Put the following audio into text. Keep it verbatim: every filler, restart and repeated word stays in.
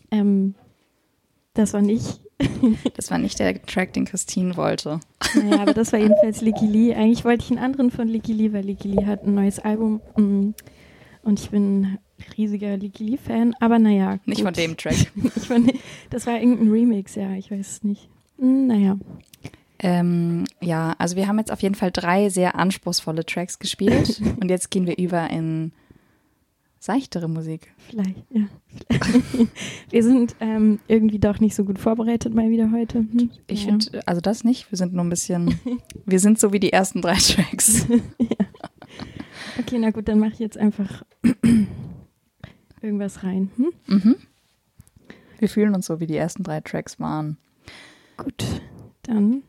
Ähm, das war nicht... Das war nicht der Track, den Christine wollte. Naja, aber das war jedenfalls Licky Lee. Eigentlich wollte ich einen anderen von Licky Lee, weil Licky Lee hat ein neues Album mm, und ich bin ein riesiger Licky Lee-Fan, aber naja. Nicht gut. von dem Track. ich fand, das war irgendein Remix, ja, ich weiß es nicht. Mm, naja. Ähm, ja, also wir haben jetzt auf jeden Fall drei sehr anspruchsvolle Tracks gespielt und jetzt gehen wir über in seichtere Musik. Vielleicht, ja. Wir sind ähm, irgendwie doch nicht so gut vorbereitet mal wieder heute. Hm? Ich ja. finde, also das nicht, wir sind nur ein bisschen, wir sind so wie die ersten drei Tracks. ja. Okay, na gut, dann mache ich jetzt einfach irgendwas rein. Hm? Mhm. Wir fühlen uns so, wie die ersten drei Tracks waren. Gut, dann